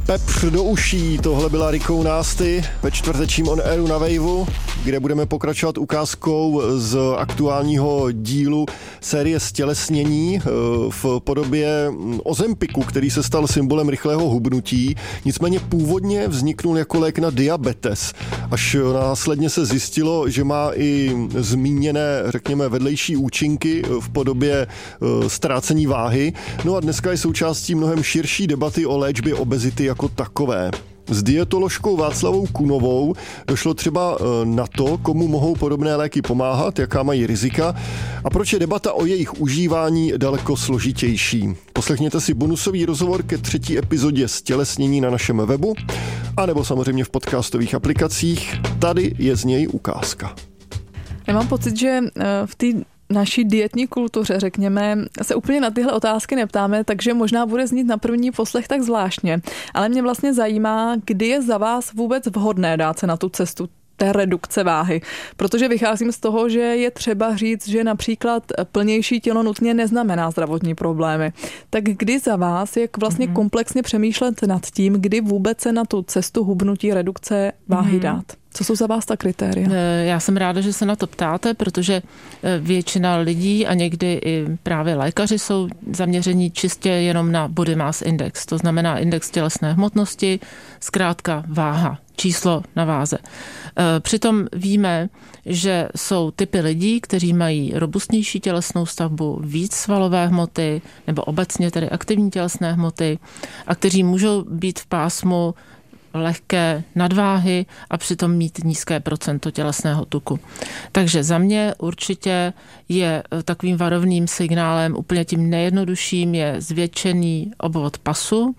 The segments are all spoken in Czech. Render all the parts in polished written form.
Pepř do uší, tohle byla Rico Nasty ve čtvrtečním On Airu na Waveu, kde budeme pokračovat ukázkou z aktuálního dílu série Stělesnění v podobě Ozempiku, který se stal symbolem rychlého hubnutí, nicméně původně vzniknul jako lék na diabetes, až následně se zjistilo, že má i zmíněné, řekněme, vedlejší účinky v podobě ztrácení váhy. No a dneska je součástí mnohem širší debaty o léčbě obezity jako takové. S dietoložkou Václavou Kunovou došlo třeba na to, komu mohou podobné léky pomáhat, jaká mají rizika a proč je debata o jejich užívání daleko složitější. Poslechněte si bonusový rozhovor ke 3. epizodě Stělesnění na našem webu, anebo samozřejmě v podcastových aplikacích. Tady je z něj ukázka. Já mám pocit, že v té naší dietní kultuře, řekněme, se úplně na tyhle otázky neptáme, takže možná bude znít na první poslech tak zvláštně. Ale mě vlastně zajímá, kdy je za vás vůbec vhodné dát se na tu cestu té redukce váhy. Protože vycházím z toho, že je třeba říct, že například plnější tělo nutně neznamená zdravotní problémy. Tak kdy za vás, jak vlastně komplexně přemýšlet nad tím, kdy vůbec se na tu cestu hubnutí redukce váhy dát? Co jsou za vás ta kritéria? Já jsem ráda, že se na to ptáte, protože většina lidí a někdy i právě lékaři jsou zaměření čistě jenom na body mass index. To znamená index tělesné hmotnosti, zkrátka váha, číslo na váze. Přitom víme, že jsou typy lidí, kteří mají robustnější tělesnou stavbu, víc svalové hmoty nebo obecně tedy aktivní tělesné hmoty a kteří můžou být v pásmu lehké nadváhy a přitom mít nízké procento tělesného tuku. Takže za mě určitě je takovým varovným signálem, úplně tím nejjednodušším je zvětšený obvod pasu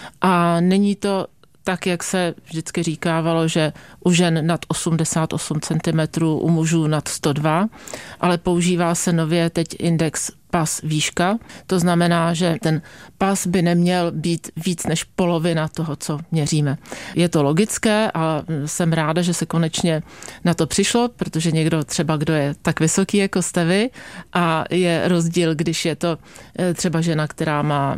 a není to tak, jak se vždycky říkávalo, že u žen nad 88 cm, u mužů nad 102, ale používá se nově teď index pas výška. To znamená, že ten pas by neměl být víc než polovina toho, co měříme. Je to logické a jsem ráda, že se konečně na to přišlo, protože někdo třeba, kdo je tak vysoký, jako jste vy, a je rozdíl, když je to třeba žena, která má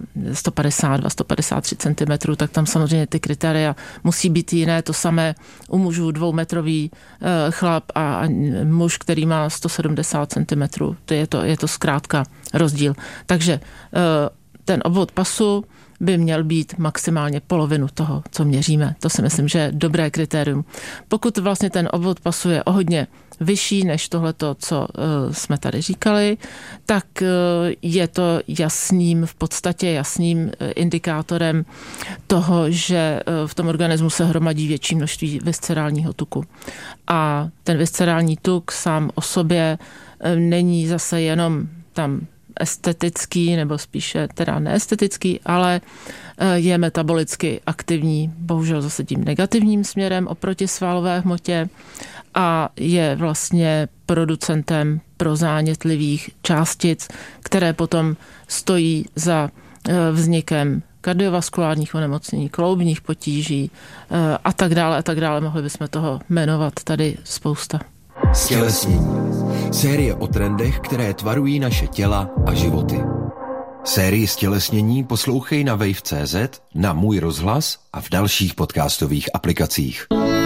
152-153 cm, tak tam samozřejmě ty kritéria musí být jiné. To samé u mužů 2metrový chlap a muž, který má 170 cm. Je to zkrátka rozdíl. Takže ten obvod pasu by měl být maximálně polovinu toho, co měříme. To si myslím, že je dobré kritérium. Pokud vlastně ten obvod pasu je o hodně vyšší než tohleto, co jsme tady říkali, tak je to v podstatě jasným indikátorem toho, že v tom organismu se hromadí větší množství viscerálního tuku. A ten viscerální tuk sám o sobě není zase jenom tam estetický, nebo spíše teda neestetický, ale je metabolicky aktivní, bohužel zase tím negativním směrem oproti svalové hmotě a je vlastně producentem prozánětlivých částic, které potom stojí za vznikem kardiovaskulárních onemocnění, kloubních potíží a tak dále. Mohli bychom toho jmenovat tady spousta. Stělesnění. Série o trendech, které tvarují naše těla a životy. Sérii Stělesnění poslouchej na wave.cz, na Můj rozhlas a v dalších podcastových aplikacích.